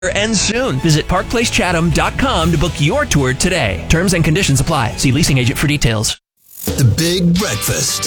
ends soon. Visit parkplacechatham.com to book your tour today. Terms and conditions apply. See leasing agent for details. The Big Breakfast.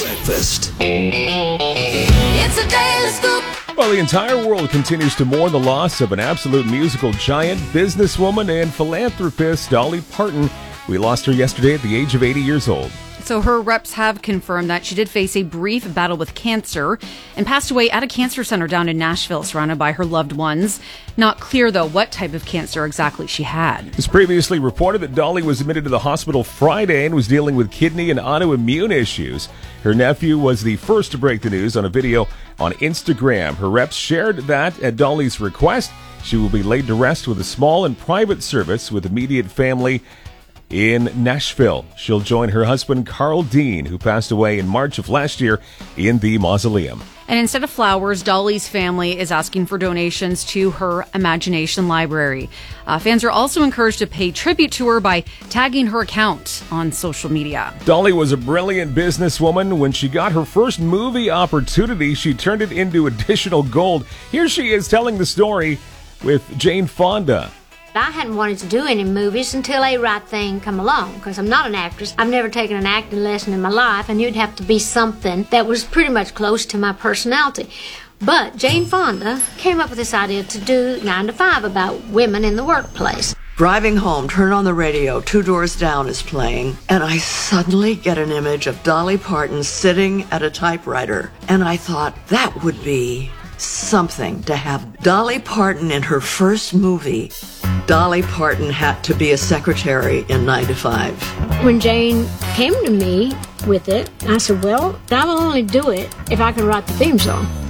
It's a daily scoop. Well, the entire world continues to mourn the loss of an absolute musical giant, businesswoman, and philanthropist, Dolly Parton. We lost her yesterday at the age of 80 years old. So her reps have confirmed that she did face a brief battle with cancer and passed away at a cancer center down in Nashville, surrounded by her loved ones. Not clear, though, what type of cancer exactly she had. It's previously reported that Dolly was admitted to the hospital Friday and was dealing with kidney and autoimmune issues. Her nephew was the first to break the news on a video on Instagram. Her reps shared that at Dolly's request, she will be laid to rest with a small and private service with immediate family in Nashville. She'll join her husband, Carl Dean, who passed away in March of last year, in the mausoleum. And instead of flowers, Dolly's family is asking for donations to her Imagination Library. Fans are also encouraged to pay tribute to her by tagging her account on social media. Dolly was a brilliant businesswoman. When she got her first movie opportunity, she turned it into additional gold. Here she is telling the story with Jane Fonda. I hadn't wanted to do any movies until A Right Thing come along, because I'm not an actress. I've never taken an acting lesson in my life, and you'd have to be something that was pretty much close to my personality. But Jane Fonda came up with this idea to do 9 to 5 about women in the workplace. Driving home, turn on the radio, Two Doors Down is playing, and I suddenly get an image of Dolly Parton sitting at a typewriter. And I thought, that would be something to have Dolly Parton in her first movie. Dolly Parton had to be a secretary in 9 to 5. When Jane came to me with it, I said, well, I will only do it if I can write the theme song.